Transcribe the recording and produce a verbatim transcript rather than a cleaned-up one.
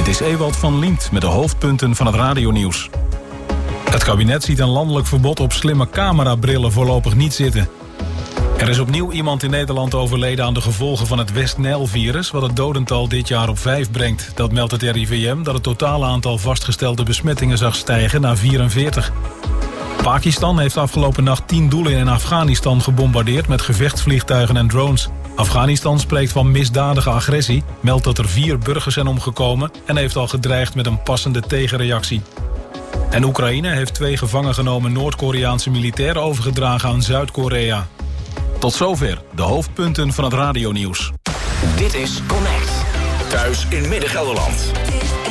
is Ewald van Liemt met de hoofdpunten van het radionieuws. Het kabinet ziet een landelijk verbod op slimme camerabrillen voorlopig niet zitten. Er is opnieuw iemand in Nederland overleden aan de gevolgen van het West-Nijl-virus, wat het dodental dit jaar op vijf brengt. Dat meldt het R I V M, dat het totale aantal vastgestelde besmettingen zag stijgen naar vierenveertig. Pakistan heeft afgelopen nacht tien doelen in Afghanistan gebombardeerd met gevechtsvliegtuigen en drones. Afghanistan spreekt van misdadige agressie, meldt dat er vier burgers zijn omgekomen en heeft al gedreigd met een passende tegenreactie. En Oekraïne heeft twee gevangen genomen Noord-Koreaanse militairen overgedragen aan Zuid-Korea. Tot zover de hoofdpunten van het radionieuws. Dit is Connect. Thuis in Midden-Gelderland.